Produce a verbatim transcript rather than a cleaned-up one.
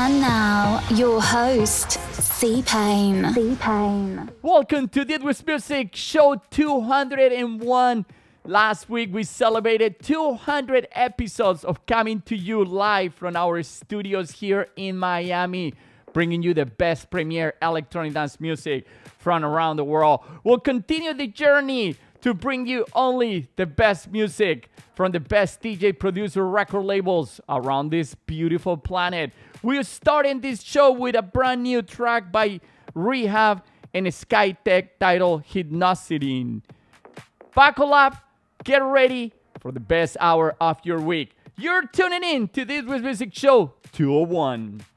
And now, your host, C-Pain. C-Pain. Welcome to This Was Music, show two hundred one. Last week, we celebrated two hundred episodes of coming to you live from our studios here in Miami, bringing you the best premier electronic dance music from around the world. We'll continue the journey to bring you only the best music from the best D J producer record labels around this beautiful planet. We're starting this show with a brand new track by Rehab and Skytech titled Hypnosidine. Buckle up, get ready for the best hour of your week. You're tuning in to This Was Music Show two oh one.